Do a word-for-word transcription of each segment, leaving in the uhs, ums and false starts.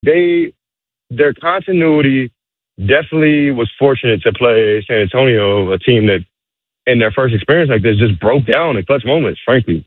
they their continuity definitely was fortunate to play San Antonio, a team that in their first experience like this just broke down in clutch moments, frankly.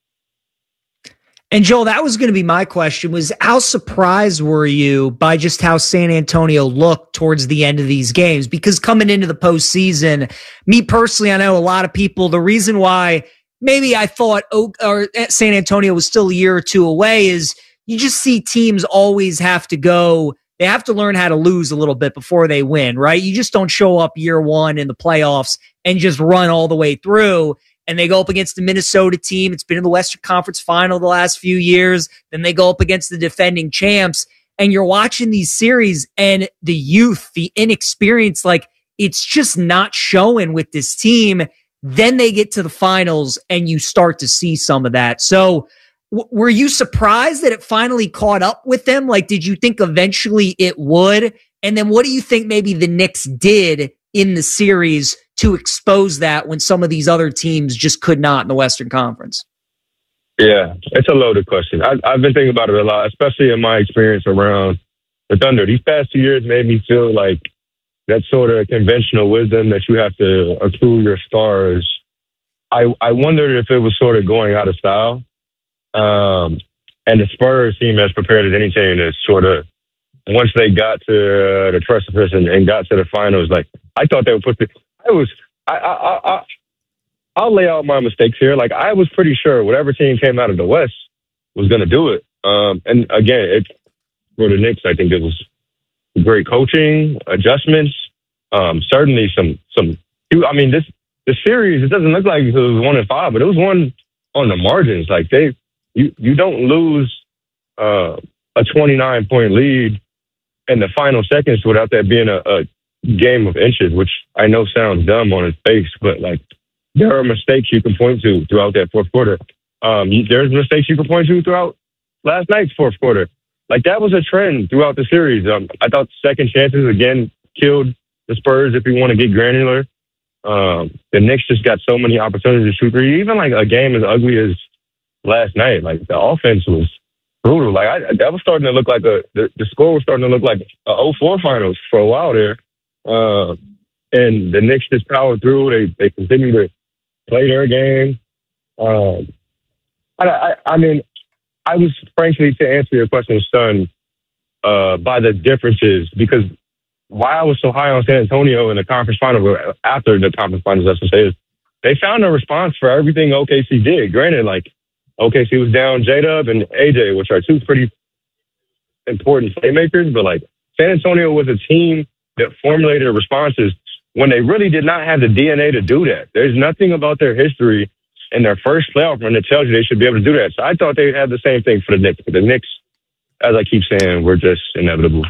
And Joel, that was going to be my question, was how surprised were you by just how San Antonio looked towards the end of these games? Because coming into the postseason, me personally, I know a lot of people, the reason why maybe I thought Oak, or San Antonio was still a year or two away is you just see teams always have to go, they have to learn how to lose a little bit before they win, right? You just don't show up year one in the playoffs and just run all the way through. And they go up against the Minnesota team. It's been in the Western Conference Final the last few years. Then they go up against the defending champs. And you're watching these series and the youth, the inexperience, like it's just not showing with this team. Then they get to the finals and you start to see some of that. So w- were you surprised that it finally caught up with them? Like, did you think eventually it would? And then what do you think maybe the Knicks did in the series to expose that when some of these other teams just could not in the Western Conference? Yeah, it's a loaded question. I, I've been thinking about it a lot, especially in my experience around the Thunder. These past two years made me feel like that sort of conventional wisdom that you have to accrue your stars. I, I wondered if it was sort of going out of style. Um, and the Spurs seem as prepared as any team to sort of, once they got to uh, the precipice and, and got to the finals, like I thought they would put the, I was, I, I, I, I'll lay out my mistakes here. Like I was pretty sure whatever team came out of the West was going to do it. Um, and again, it, for the Knicks, I think it was great coaching, adjustments, um, certainly some, some, I mean, this, the series, it doesn't look like it was one and five, but it was one on the margins. Like they, you, you don't lose uh, a twenty-nine point lead in the final seconds without that being a, a game of inches, which I know sounds dumb on its face, but like there are mistakes you can point to throughout that fourth quarter. Um, there's mistakes you can point to throughout last night's fourth quarter. Like that was a trend throughout the series. Um, I thought second chances again killed the Spurs if you want to get granular. Um, the Knicks just got so many opportunities to shoot three. Even like a game as ugly as last night, like the offense was brutal. Like I, that was starting to look like a the, the score was starting to look like a oh four finals for a while there. Uh, and the Knicks just powered through. They they continue to play their game. Um, I, I, I mean, I was frankly to answer your question, stunned uh, by the differences because why I was so high on San Antonio in the conference final after the conference finals, that's to say, is they found a response for everything O K C did. Granted, like O K C was down J-Dub and A J, which are two pretty important playmakers, but like San Antonio was a team that formulated responses when they really did not have the D N A to do that. There's nothing about their history in their first playoff run that tells you they should be able to do that. So I thought they had the same thing for the Knicks. But the Knicks, as I keep saying, were just inevitable.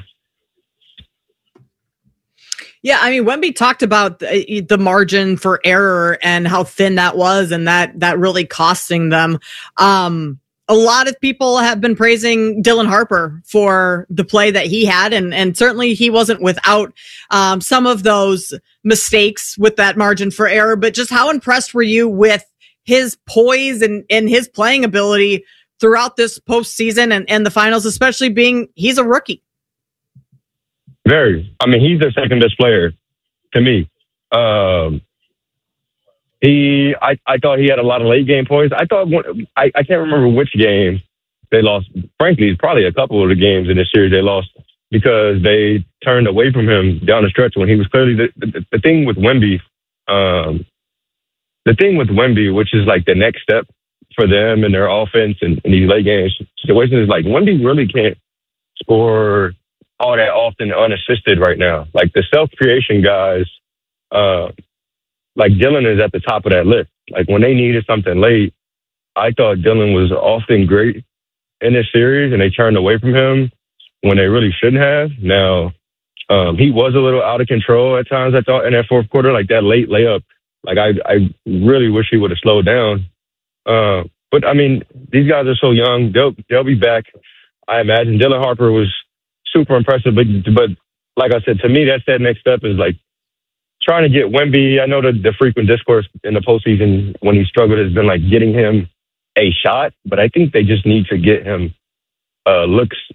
Yeah, I mean, Wemby talked about the, the margin for error and how thin that was, and that that really costing them. Um, a lot of people have been praising Dylan Harper for the play that he had, and and certainly he wasn't without um, some of those mistakes with that margin for error. But just how impressed were you with his poise and, and his playing ability throughout this postseason and, and the finals, especially being he's a rookie? Very. I mean, he's their second best player to me. Um, he, I, I thought he had a lot of late game poise. I thought one, I, I can't remember which game they lost. Frankly, it's probably a couple of the games in this series they lost because they turned away from him down the stretch when he was clearly the, the, the thing with Wemby. Um, the thing with Wemby, which is like the next step for them and their offense and, and these late game situations, is like Wemby really can't score all that often unassisted right now. Like the self-creation guys, uh, like Dylan is at the top of that list. Like when they needed something late, I thought Dylan was often great in this series and they turned away from him when they really shouldn't have. Now, um, he was a little out of control at times, I thought, in that fourth quarter, like that late layup. Like I, I really wish he would have slowed down. Uh, but I mean, these guys are so young. They'll, they'll be back. I imagine Dylan Harper was super impressive, but but like I said, to me, that's that next step is like trying to get Wemby. I know that the frequent discourse in the postseason when he struggled has been like getting him a shot, but I think they just need to get him uh, looks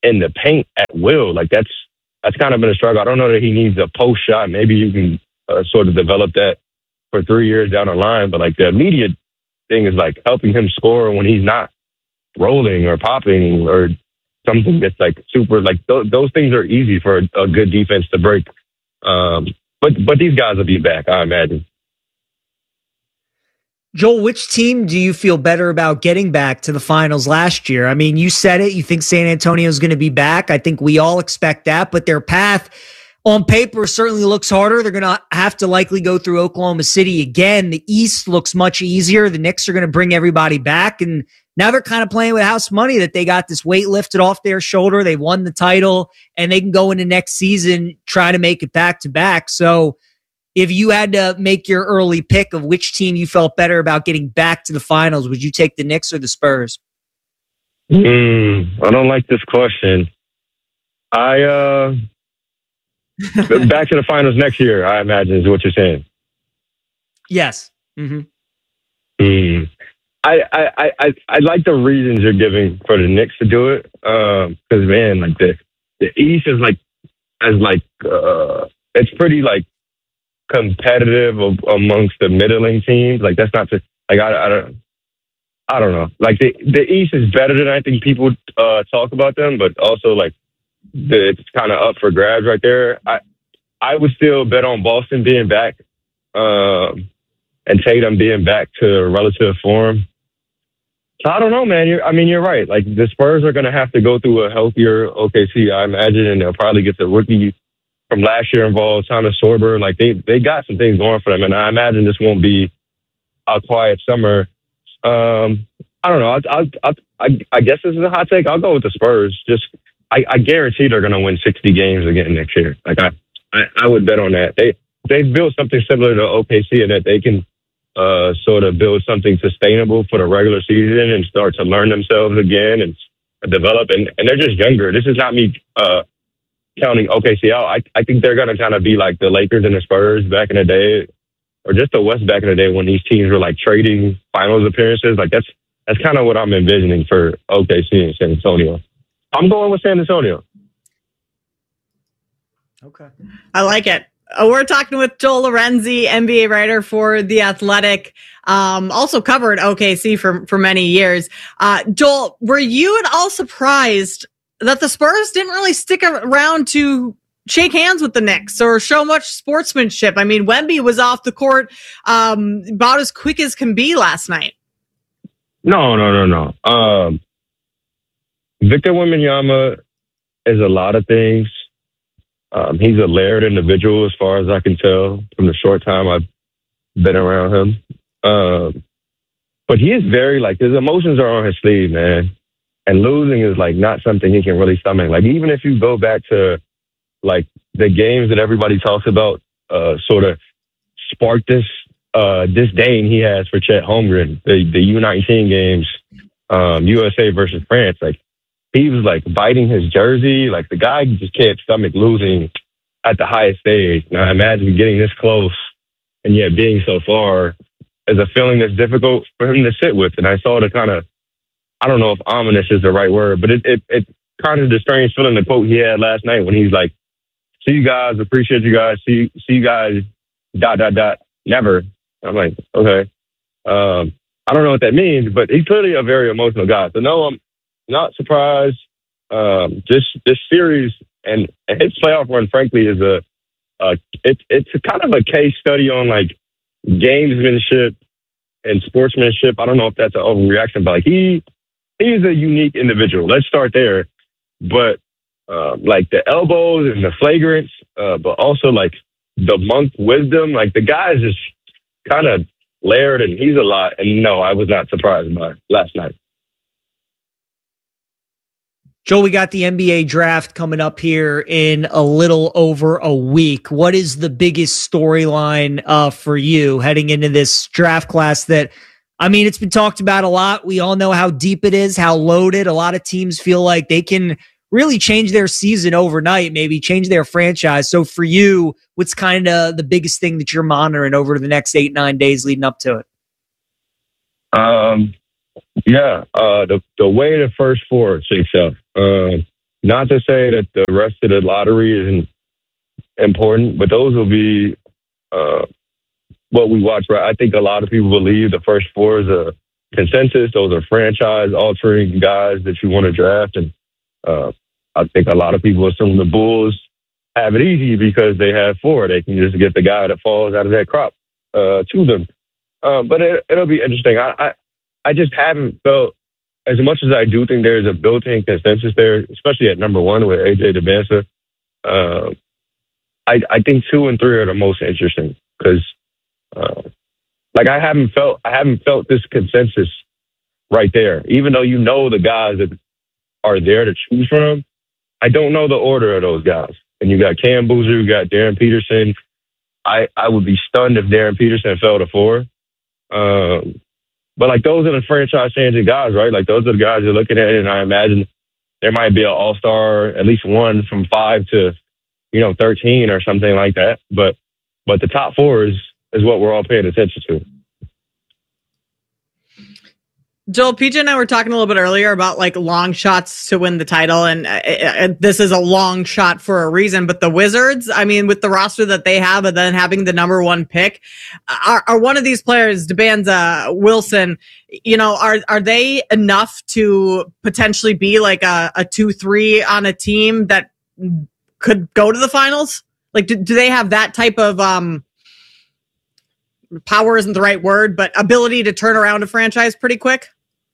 in the paint at will. Like that's that's kind of been a struggle. I don't know that he needs a post shot. Maybe you can uh, sort of develop that for three years down the line. But like the immediate thing is like helping him score when he's not rolling or popping or something that's like super. Like th- those things are easy for a, a good defense to break. Um, but but these guys will be back, I imagine. Joel, which team do you feel better about getting back to the finals last year? I mean, you said it. You think San Antonio is going to be back. I think we all expect that, but their path on paper certainly looks harder. They're going to have to likely go through Oklahoma City again. The East looks much easier. The Knicks are going to bring everybody back, and now they're kind of playing with house money that they got this weight lifted off their shoulder. They won the title, and they can go into next season try to make it back to back. So if you had to make your early pick of which team you felt better about getting back to the finals, would you take the Knicks or the Spurs? Mm, I don't like this question. I uh, back to the finals next year, I imagine, is what you're saying. Yes. Mm-hmm. Mm. I, I, I, I like the reasons you're giving for the Knicks to do it. Um, because man, like the the East is like as like uh, it's pretty like competitive of, amongst the middling teams. Like that's not just like I, I don't I don't know. Like the the East is better than I think people uh, talk about them, but also like the, it's kind of up for grabs right there. I I would still bet on Boston being back um, and Tatum being back to relative form. So I don't know, man. You're, I mean, you're right. Like the Spurs are going to have to go through a healthier O K C, I imagine, and they'll probably get the rookie from last year involved, Thomas Sorber. Like they they got some things going for them, and I imagine this won't be a quiet summer. Um, I don't know. I, I I I guess this is a hot take. I'll go with the Spurs. Just I, I guarantee they're going to win sixty games again next year. Like I, I I would bet on that. They they've built something similar to O K C in that they can uh, sort of build something sustainable for the regular season and start to learn themselves again and develop. And, and they're just younger. This is not me. Uh, counting O K C out, I, I think they're going to kind of be like the Lakers and the Spurs back in the day, or just the West back in the day when these teams were like trading finals appearances. Like that's that's kind of what I'm envisioning for O K C and San Antonio. I'm going with San Antonio. Okay. I like it. Uh, we're talking with Joel Lorenzi, N B A writer for The Athletic. Um, also covered O K C for, for many years. Uh, Joel, were you at all surprised that the Spurs didn't really stick around to shake hands with the Knicks or show much sportsmanship? I mean, Wemby was off the court um, about as quick as can be last night. No, no, no, no. Um, Victor Wembanyama is a lot of things. Um, he's a layered individual as far as I can tell from the short time I've been around him. Um, but he is very, like, his emotions are on his sleeve, man. And losing is like not something he can really stomach. Like even if you go back to like the games that everybody talks about, uh, sort of sparked this uh, disdain he has for Chet Holmgren, the the U nineteen games, um, U S A versus France. Like he was like biting his jersey. Like the guy just can't stomach losing at the highest stage. Now imagine getting this close and yet being so far is a feeling that's difficult for him to sit with. And I saw the kind of, I don't know if ominous is the right word, but it, it, it kind of the strange feeling, the quote he had last night when he's like, see you guys, appreciate you guys, see, see you guys, dot, dot, dot, never. I'm like, okay. Um, I don't know what that means, but he's clearly a very emotional guy. So no, I'm not surprised. Um, just this series and his playoff run, frankly, is a, uh, it, it's a kind of a case study on like gamesmanship and sportsmanship. I don't know if that's an overreaction, but like he, he's a unique individual. Let's start there. But uh, like the elbows and the flagrants, uh, but also like the monk wisdom, like the guy is just kind of layered and he's a lot. And no, I was not surprised by last night. Joel, we got the N B A draft coming up here in a little over a week. What is the biggest storyline uh, for you heading into this draft class that, I mean, it's been talked about a lot. We all know how deep it is, how loaded. A lot of teams feel like they can really change their season overnight, maybe change their franchise. So for you, what's kind of the biggest thing that you're monitoring over the next eight, nine days leading up to it? Um, yeah, uh, the the way the first four shakes out. Uh, Not to say that the rest of the lottery isn't important, but those will be uh, what we watch. Right, I think a lot of people believe the first four is a consensus. Those are franchise-altering guys that you want to draft, and uh, I think a lot of people assume the Bulls have it easy because they have four. They can just get the guy that falls out of that crop uh, to them. Um, but it, it'll be interesting. I, I I just haven't felt, as much as I do think there's a built-in consensus there, especially at number one with A J Dybantsa. Uh, I I think two and three are the most interesting because, uh, like, I haven't felt I haven't felt this consensus right there. Even though you know the guys that are there to choose from, I don't know the order of those guys. And you got Cam Boozer, you got Darren Peterson. I, I would be stunned if Darren Peterson fell to four. Um, but, like, those are the franchise-changing guys, right? Like, those are the guys you're looking at, and I imagine there might be an all-star, at least one from five to, you know, thirteen or something like that. But but the top four is, is what we're all paying attention to. Joel, P J and I were talking a little bit earlier about like long shots to win the title, and uh, uh, this is a long shot for a reason. But the Wizards, I mean, with the roster that they have, and then having the number one pick, are, are one of these players, Dybantsa, Wilson, you know, are are they enough to potentially be like a, a two three on a team that could go to the finals? Like, do, do they have that type of um, power? Isn't the right word, but ability to turn around a franchise pretty quick?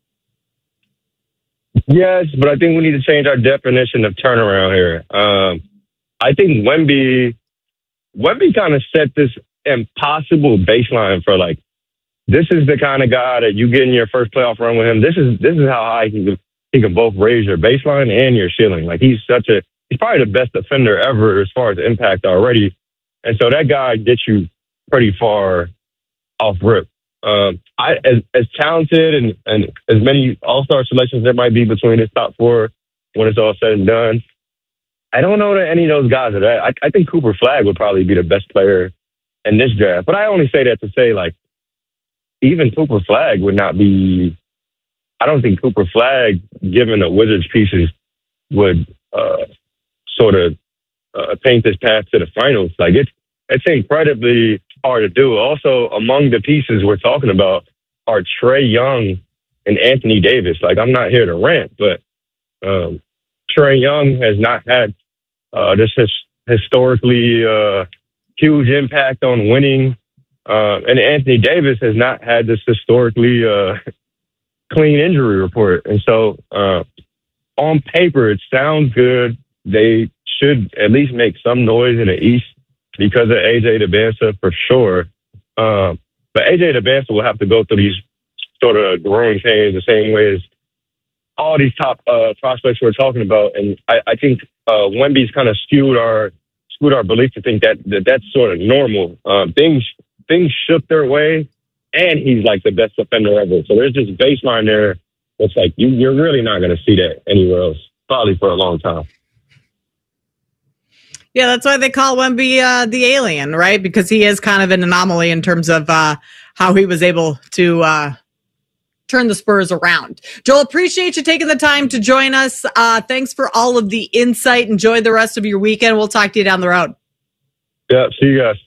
Yes, but I think we need to change our definition of turnaround here. Um, I think Wemby, Wemby kind of set this impossible baseline for, like, this is the kind of guy that you get in your first playoff run with him. This is this is how high he can, he can both raise your baseline and your ceiling. Like, he's such a he's probably the best defender ever as far as impact already, and so that guy gets you pretty far off rip. Um, I, as, as talented and, and as many all-star selections there might be between his top four when it's all said and done, I don't know that any of those guys are that. I, I think Cooper Flagg would probably be the best player in this draft. But I only say that to say, like, even Cooper Flagg would not be – I don't think Cooper Flagg, given the Wizards pieces, would uh, sort of uh, paint this path to the finals. Like, it's, it's incredibly – hard to do. Also, among the pieces we're talking about are Trae Young and Anthony Davis. Like, I'm not here to rant, but um, Trae Young has not had uh, this his, historically uh, huge impact on winning, uh, and Anthony Davis has not had this historically uh, clean injury report. And so, uh, on paper, it sounds good. They should at least make some noise in the East because of A J Dybantsa, for sure. Um, but A J Dybantsa will have to go through these sort of growing pains the same way as all these top uh, prospects we're talking about. And I, I think uh, Wemby's kind of skewed our skewed our belief to think that, that that's sort of normal. Um, things things shook their way, and he's like the best defender ever. So there's this baseline there that's like you, you're really not going to see that anywhere else, probably for a long time. Yeah, that's why they call Wemby uh, the alien, right? Because he is kind of an anomaly in terms of uh, how he was able to uh, turn the Spurs around. Joel, appreciate you taking the time to join us. Uh, thanks for all of the insight. Enjoy the rest of your weekend. We'll talk to you down the road. Yeah, see you guys.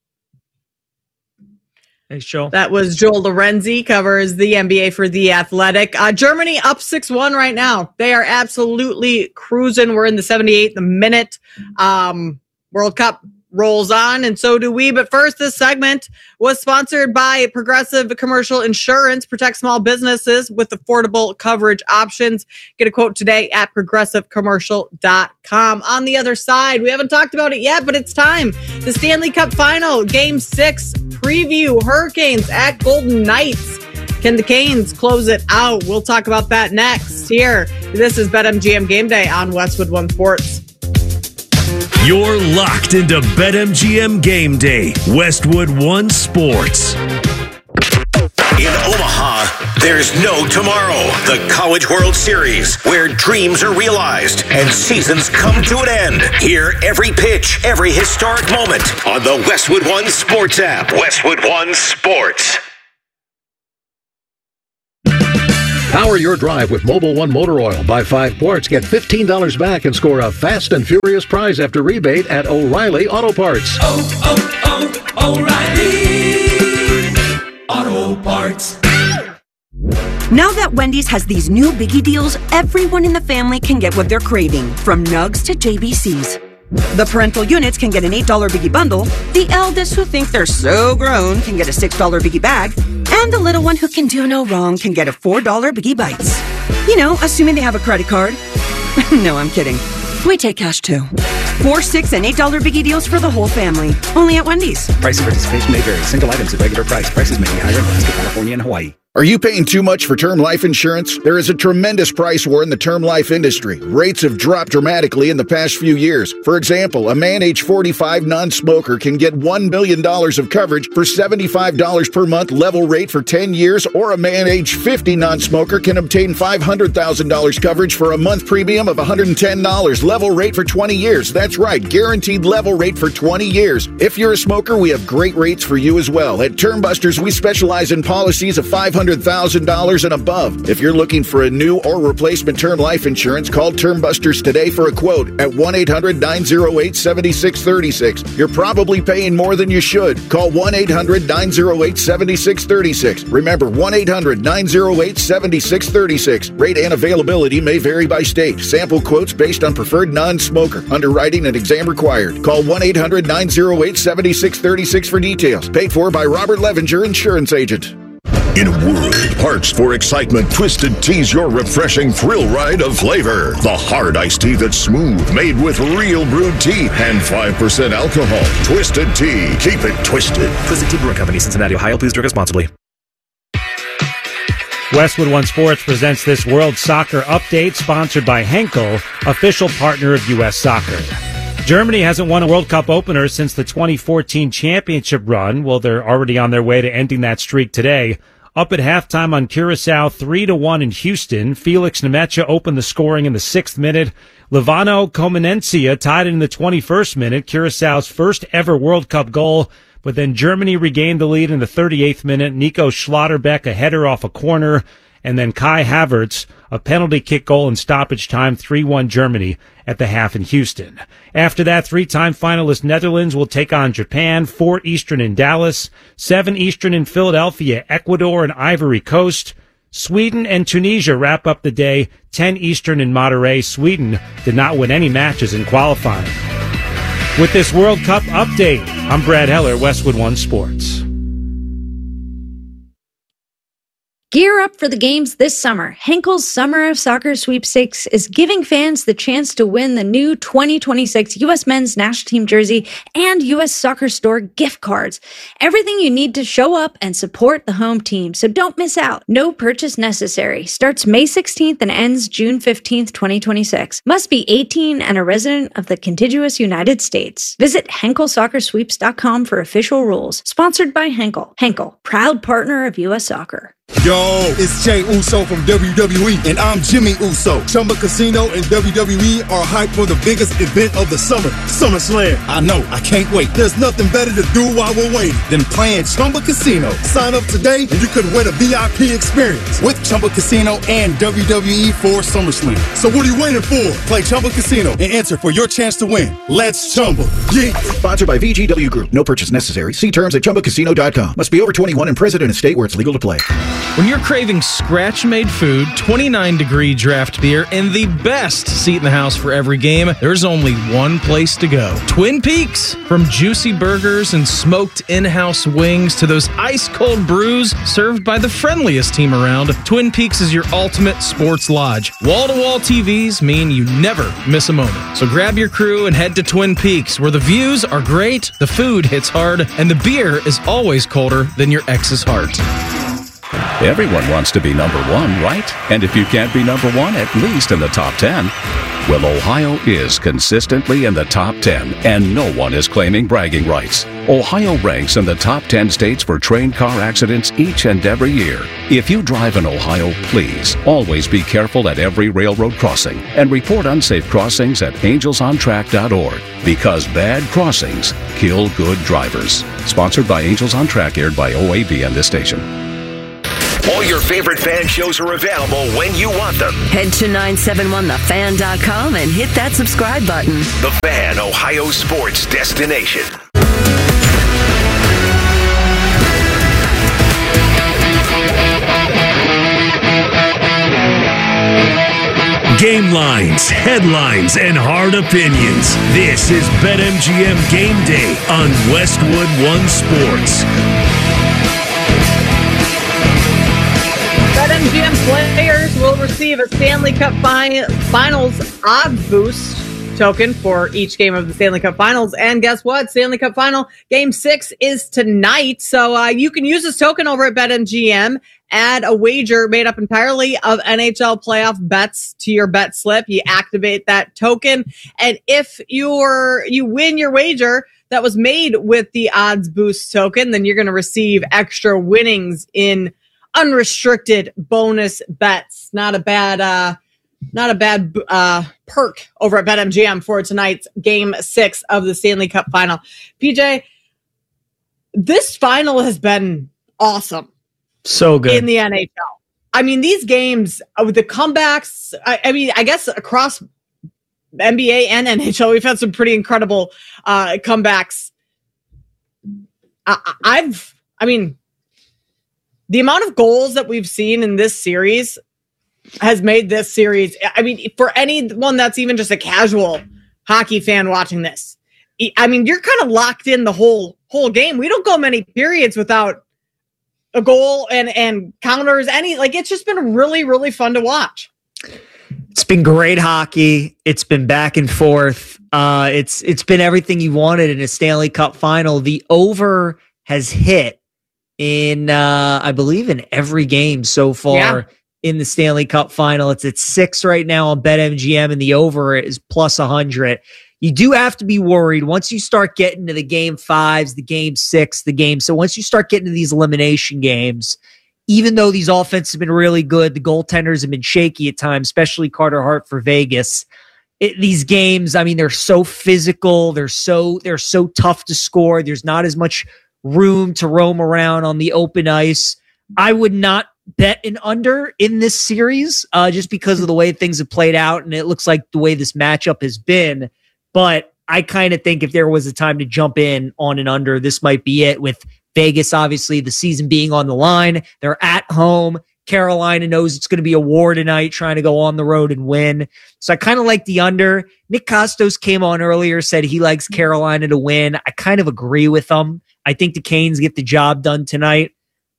Thanks, Joel. That was Joel Lorenzi, covers the N B A for The Athletic. Uh, Germany up six one right now. They are absolutely cruising. We're in the seventy-eighth minute. Um, World Cup rolls on, and so do we. But first, this segment was sponsored by Progressive Commercial Insurance. Protect small businesses with affordable coverage options. Get a quote today at progressive commercial dot com. On the other side, we haven't talked about it yet, but it's time. The Stanley Cup Final, Game six preview. Hurricanes at Golden Knights. Can the Canes close it out? We'll talk about that next. Here, this is BetMGM Game Day on Westwood One Sports. You're locked into BetMGM Game Day, Westwood One Sports. In Omaha, there's no tomorrow. The College World Series, where dreams are realized and seasons come to an end. Hear every pitch, every historic moment on the Westwood One Sports app. Westwood One Sports. Power your drive with Mobil one Motor Oil. Buy five quarts, get fifteen dollars back, and score a fast and furious prize after rebate at O'Reilly Auto Parts. Oh, oh, oh, O'Reilly Auto Parts. Now that Wendy's has these new biggie deals, everyone in the family can get what they're craving, from nugs to J B Cs. The parental units can get an eight dollar biggie bundle, the eldest who think they're so grown can get a six dollar biggie bag, and the little one who can do no wrong can get a four dollar biggie bites. You know, assuming they have a credit card. No, I'm kidding. We take cash too. Four, six, and eight dollar biggie deals for the whole family. Only at Wendy's. Price and participation may vary. Single items at regular price. Prices may be higher in Alaska, California, and Hawaii. Are you paying too much for term life insurance? There is a tremendous price war in the term life industry. Rates have dropped dramatically in the past few years. For example, a man age forty-five non-smoker can get one million dollars of coverage for seventy-five dollars per month level rate for ten years, or a man age fifty non-smoker can obtain five hundred thousand dollars coverage for a month premium of one hundred ten dollars level rate for twenty years. That's right, guaranteed level rate for twenty years. If you're a smoker, we have great rates for you as well. At Term Busters, we specialize in policies of five hundred thousand dollars and above. If you're looking for a new or replacement term life insurance, call Term Busters today for a quote at one eight hundred nine oh eight seven six three six. You're probably paying more than you should. Call one eight hundred nine oh eight seven six three six. Remember, one eight hundred nine oh eight seven six three six. Rate and availability may vary by state. Sample quotes based on preferred non-smoker. Underwriting and exam required. Call one eight hundred nine oh eight seven six three six for details. Paid for by Robert Levenger, insurance agent. In a world parched for excitement, Twisted Tea's your refreshing thrill ride of flavor. The hard iced tea that's smooth, made with real brewed tea and five percent alcohol. Twisted Tea. Keep it twisted. Twisted Tea Brewing Company, Cincinnati, Ohio. Please drink responsibly. Westwood One Sports presents this World Soccer Update, sponsored by Henkel, official partner of U S Soccer. Germany hasn't won a World Cup opener since the twenty fourteen championship run. Well, they're already on their way to ending that streak today. Up at halftime on Curacao, three to one in Houston. Felix Nemecha opened the scoring in the sixth minute. Livano Comenencia tied it in the twenty-first minute, Curaçao's first ever World Cup goal. But then Germany regained the lead in the thirty-eighth minute. Nico Schlotterbeck, a header off a corner. And then Kai Havertz, a penalty kick goal in stoppage time, three one Germany at the half in Houston. After that, three-time finalist Netherlands will take on Japan, four Eastern in Dallas, seven Eastern in Philadelphia, Ecuador and Ivory Coast. Sweden and Tunisia wrap up the day, ten Eastern in Monterrey. Sweden did not win any matches in qualifying. With this World Cup update, I'm Brad Heller, Westwood One Sports. Gear up for the games this summer. Henkel's Summer of Soccer Sweepstakes is giving fans the chance to win the new twenty twenty-six U S Men's National Team jersey and U S Soccer Store gift cards. Everything you need to show up and support the home team, so don't miss out. No purchase necessary. Starts May sixteenth and ends June fifteenth, twenty twenty-six. Must be eighteen and a resident of the contiguous United States. Visit Henkel Soccer Sweeps dot com for official rules. Sponsored by Henkel. Henkel, proud partner of U S Soccer. Yo, it's Jey Uso from W W E, and I'm Jimmy Uso. Chumba Casino and W W E are hyped for the biggest event of the summer, SummerSlam. I know, I can't wait. There's nothing better to do while we're waiting than playing Chumba Casino. Sign up today, and you could win a V I P experience with Chumba Casino and W W E for SummerSlam. So what are you waiting for? Play Chumba Casino and enter for your chance to win. Let's Chumba. Yeah. Sponsored by V G W Group. No purchase necessary. See terms at chumba casino dot com. Must be over twenty-one and present in a state where it's legal to play. When you're craving scratch-made food, twenty-nine degree draft beer, and the best seat in the house for every game, there's only one place to go. Twin Peaks. From juicy burgers and smoked in-house wings to those ice-cold brews served by the friendliest team around, Twin Peaks is your ultimate sports lodge. Wall-to-wall T Vs mean you never miss a moment. So grab your crew and head to Twin Peaks, where the views are great, the food hits hard, and the beer is always colder than your ex's heart. Everyone wants to be number one, right? And if you can't be number one, at least in the top ten. Well, Ohio is consistently in the top ten, and no one is claiming bragging rights. Ohio ranks in the top ten states for train car accidents each and every year. If you drive in Ohio, please always be careful at every railroad crossing and report unsafe crossings at angels on track dot org, because bad crossings kill good drivers. Sponsored by Angels on Track, aired by O A B and this station. All your favorite fan shows are available when you want them. Head to nine seven one the fan dot com and hit that subscribe button. The Fan, Ohio sports destination. Game lines, headlines, and hard opinions. This is BetMGM Game Day on Westwood One Sports. BetMGM players will receive a Stanley Cup fi- Finals odds boost token for each game of the Stanley Cup Finals. And guess what? Stanley Cup Final Game six is tonight. So uh, you can use this token over at BetMGM. Add a wager made up entirely of N H L playoff bets to your bet slip. You activate that token. And if you're, you win your wager that was made with the odds boost token, then you're going to receive extra winnings in unrestricted bonus bets. Not a bad, uh, not a bad, uh, perk over at BetMGM for tonight's game six of the Stanley Cup Final. P J, this final has been awesome. So good. In the N H L. I mean, these games with the comebacks, I, I mean, I guess across N B A and N H L, we've had some pretty incredible uh, comebacks. I, I've, I mean, the amount of goals that we've seen in this series has made this series, I mean, for anyone that's even just a casual hockey fan watching this, I mean, you're kind of locked in the whole whole game. We don't go many periods without a goal and, and counters, any, like, it's just been really, really fun to watch. It's been great hockey. It's been back and forth. Uh, it's it's been everything you wanted in a Stanley Cup final. The over has hit in, uh, I believe, in every game so far yeah. in the Stanley Cup final. It's at six right now on BetMGM, and the over is plus one hundred. You do have to be worried once you start getting to the game fives, the game six, the game. So once you start getting to these elimination games, even though these offenses have been really good, the goaltenders have been shaky at times, especially Carter Hart for Vegas. It, these games, I mean, they're so physical. They're so, they're so tough to score. There's not as much room to roam around on the open ice. I would not bet an under in this series uh, just because of the way things have played out. And it looks like the way this matchup has been. But I kind of think if there was a time to jump in on an under, this might be it, with Vegas, obviously, the season being on the line. They're at home. Carolina knows it's going to be a war tonight, trying to go on the road and win. So I kind of like the under. Nick Kostos came on earlier, said he likes Carolina to win. I kind of agree with him. I think the Canes get the job done tonight.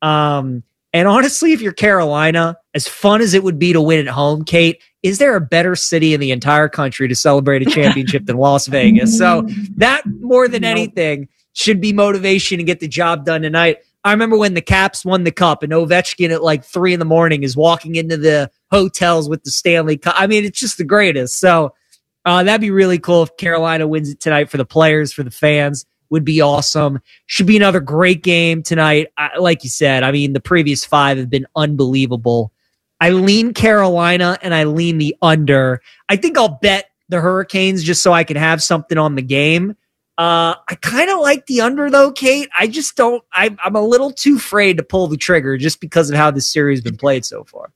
Um, and honestly, if you're Carolina, as fun as it would be to win at home, Kate, is there a better city in the entire country to celebrate a championship than Las Vegas? So that, more than anything, should be motivation to get the job done tonight. I remember when the Caps won the cup and Ovechkin at like three in the morning is walking into the hotels with the Stanley Cup. I mean, it's just the greatest. So uh, that'd be really cool if Carolina wins it tonight for the players, for the fans. Would be awesome. Should be another great game tonight. I, like you said, I mean, the previous five have been unbelievable. I lean Carolina and I lean the under. I think I'll bet the Hurricanes just so I can have something on the game. Uh, I kind of like the under though, Kate. I just don't, I, I'm a little too afraid to pull the trigger just because of how this series has been played so far.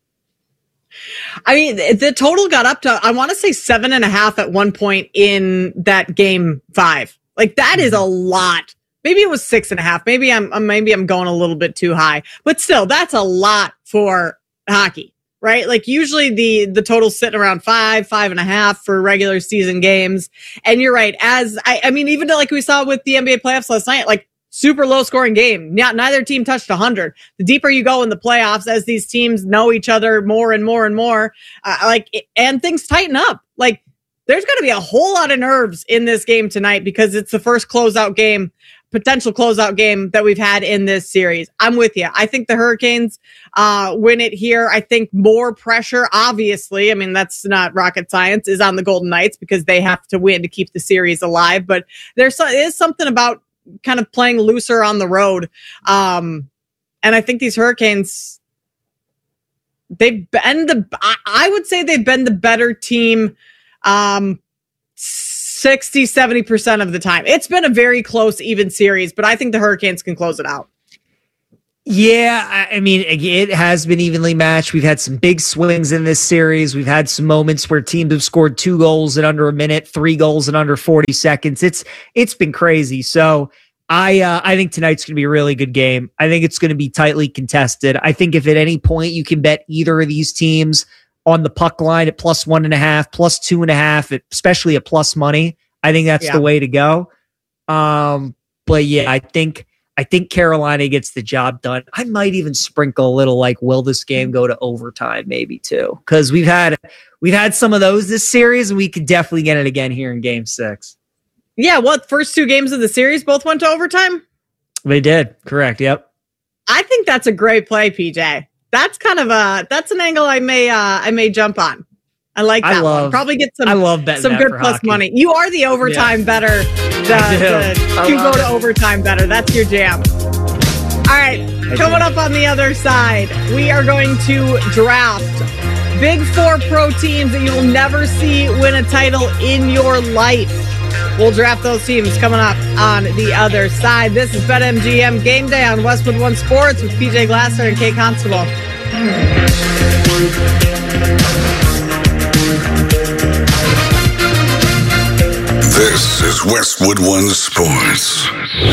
I mean, the total got up to, I want to say seven and a half at one point in that game five. Like, that is a lot. Maybe it was six and a half. Maybe I'm, maybe I'm going a little bit too high, but still, that's a lot for hockey, right? Like, usually the, the total's sitting around five, five and a half for regular season games. And you're right. As I, I mean, even like we saw with the N B A playoffs last night, like, super low scoring game. Not, neither team touched a hundred. The deeper you go in the playoffs, as these teams know each other more and more and more, uh, like, and things tighten up. Like, there's going to be a whole lot of nerves in this game tonight because it's the first closeout game, potential closeout game that we've had in this series. I'm with you. I think the Hurricanes uh, win it here. I think more pressure, obviously, I mean, that's not rocket science, is on the Golden Knights because they have to win to keep the series alive. But there is something about kind of playing looser on the road. Um, and I think these Hurricanes, they've been the, I would say they've been the better team Um, sixty, seventy percent of the time. It's been a very close, even series, but I think the Hurricanes can close it out. Yeah, I mean, it has been evenly matched. We've had some big swings in this series. We've had some moments where teams have scored two goals in under a minute, three goals in under forty seconds. It's it's been crazy. So I uh, I think tonight's going to be a really good game. I think it's going to be tightly contested. I think if at any point you can bet either of these teams on the puck line at plus one and a half, plus two and a half, especially at plus money, I think that's yeah. the way to go. Um, but yeah, I think. I think Carolina gets the job done. I might even sprinkle a little like, will this game go to overtime? Maybe too, because we've had we've had some of those this series, and we could definitely get it again here in Game Six. Yeah, what first two games of the series both went to overtime? They did, correct? Yep. I think that's a great play, P J. That's kind of a that's an angle I may uh, I may jump on. I like that I love, one. Probably get some. I love betting some that good for plus hockey. money. You are the overtime yeah. better. The, the, you go to overtime better. That's your jam. All right, I coming do. up on the other side, we are going to draft Big Four pro teams that you will never see win a title in your life. We'll draft those teams coming up on the other side. This is BetMGM Game Day on Westwood One Sports with P J Glasser and Kate Constable. This is Westwood One Sports.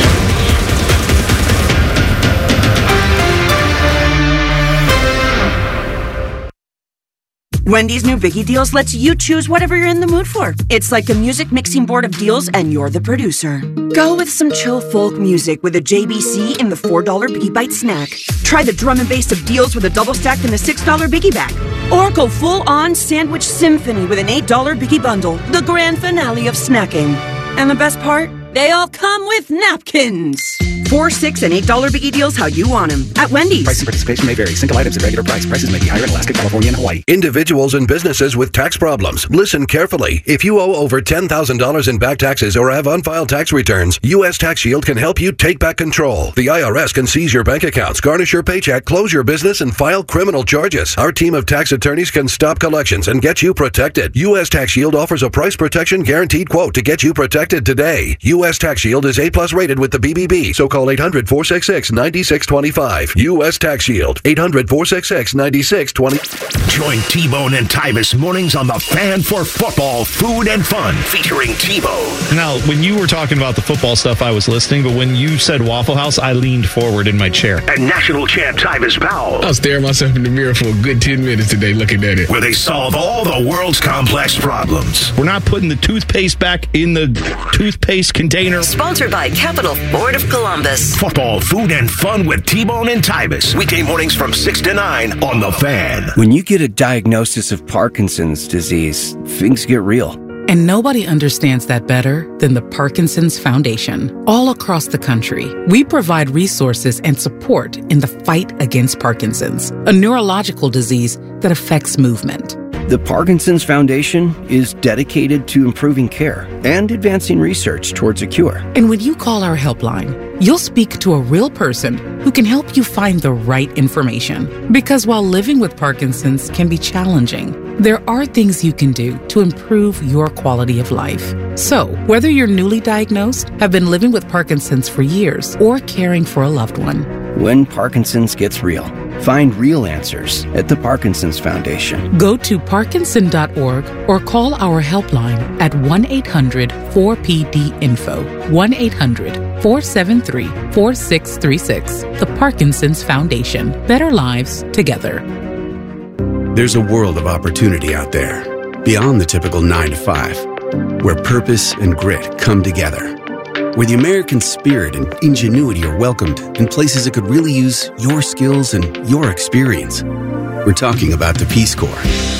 Wendy's new Biggie Deals lets you choose whatever you're in the mood for. It's like a music mixing board of deals, and you're the producer. Go with some chill folk music with a J B C in the four dollar Biggie Bite snack. Try the drum and bass of deals with a double stack in the six dollar Biggie Bag. Or go full-on sandwich symphony with an eight dollar Biggie Bundle, the grand finale of snacking. And the best part? They all come with napkins. Four, six, and eight dollar Biggie Deals how you want them at Wendy's. Price and participation may vary. Single items at regular price. Prices may be higher in Alaska, California, and Hawaii. Individuals and businesses with tax problems. Listen carefully. If you owe over ten thousand dollars in back taxes or have unfiled tax returns, U S Tax Shield can help you take back control. The I R S can seize your bank accounts, garnish your paycheck, close your business, and file criminal charges. Our team of tax attorneys can stop collections and get you protected. U S Tax Shield offers a price protection guaranteed quote to get you protected today. U S Tax Shield is A plus rated with the B B B, so call eight hundred, four six six, nine six two five. U S Tax Shield, eight hundred, four six six, nine six two five. Join T-Bone and Tyvis mornings on the Fan for Football, Food and Fun, featuring T-Bone. Now, when you were talking about the football stuff, I was listening, but when you said Waffle House, I leaned forward in my chair. And national champ Tyvis Powell. I was staring myself in the mirror for a good ten minutes today looking at it. Where they solve all the world's complex problems. We're not putting the toothpaste back in the toothpaste container. Sponsored by Capital Ford of Columbus. Football, Food and Fun with T-Bone and Tyvis. Weekday mornings from six to nine on The Fan. When you get a diagnosis of Parkinson's disease, things get real. And nobody understands that better than the Parkinson's Foundation. All across the country, we provide resources and support in the fight against Parkinson's, a neurological disease that affects movement. The Parkinson's Foundation is dedicated to improving care and advancing research towards a cure. And when you call our helpline, you'll speak to a real person who can help you find the right information. Because while living with Parkinson's can be challenging, there are things you can do to improve your quality of life. So, whether you're newly diagnosed, have been living with Parkinson's for years, or caring for a loved one, when Parkinson's gets real, find real answers at the Parkinson's Foundation. Go to parkinson dot org or call our helpline at one eight hundred four P D info, one eight hundred four seven three four six three six. The Parkinson's Foundation. Better lives together. There's a world of opportunity out there, beyond the typical nine to five, where purpose and grit come together, where the American spirit and ingenuity are welcomed in places that could really use your skills and your experience. We're talking about the Peace Corps.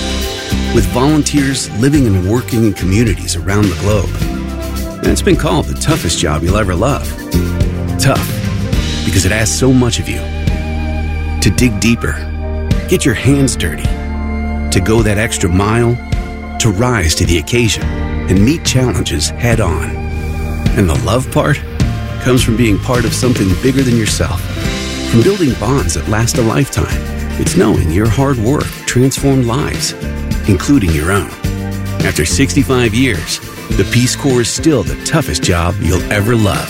With volunteers living and working in communities around the globe. And it's been called the toughest job you'll ever love. Tough, because it asks so much of you. To dig deeper, get your hands dirty, to go that extra mile, to rise to the occasion and meet challenges head on. And the love part comes from being part of something bigger than yourself. From building bonds that last a lifetime. It's knowing your hard work transformed lives, including your own. After sixty-five years, the Peace Corps is still the toughest job you'll ever love.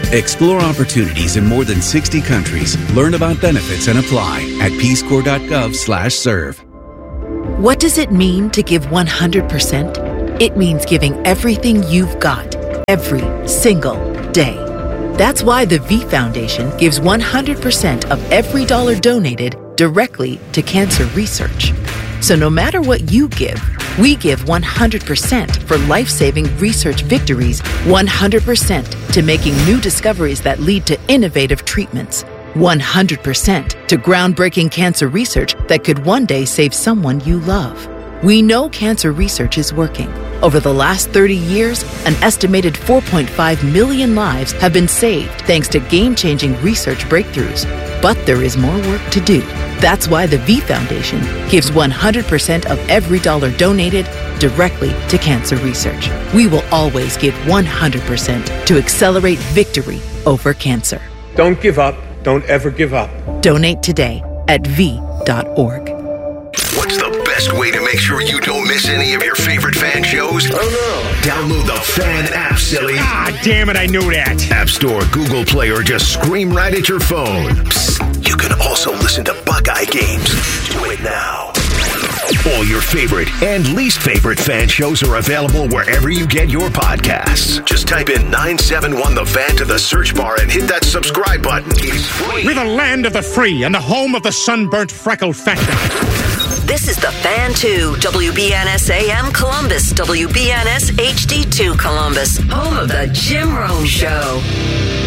Explore opportunities in more than sixty countries. Learn about benefits and apply at peace corps dot gov slash serve. What does it mean to give one hundred percent? It means giving everything you've got, every single day. That's why the V Foundation gives one hundred percent of every dollar donated directly to cancer research. So no matter what you give, we give one hundred percent for life-saving research victories, one hundred percent to making new discoveries that lead to innovative treatments, one hundred percent to groundbreaking cancer research that could one day save someone you love. We know cancer research is working. Over the last thirty years, an estimated four point five million lives have been saved thanks to game-changing research breakthroughs. But there is more work to do. That's why the V Foundation gives one hundred percent of every dollar donated directly to cancer research. We will always give one hundred percent to accelerate victory over cancer. Don't give up. Don't ever give up. Donate today at v dot org. What's the best way to make sure you don't miss any of your favorite fan shows? Oh no. Download the Fan app, silly. Ah, damn it, I knew that. App Store, Google Play, or just scream right at your phone. Psst, you can also listen to Buckeye games. Do it now. All your favorite and least favorite fan shows are available wherever you get your podcasts. Just type in nine seven one The Fan to the search bar and hit that subscribe button. It's free. We're the land of the free and the home of the sunburnt freckle factor. This is The Fan two, W B N S A M Columbus, W B N S H D two Columbus, home of the Jim Rome Show.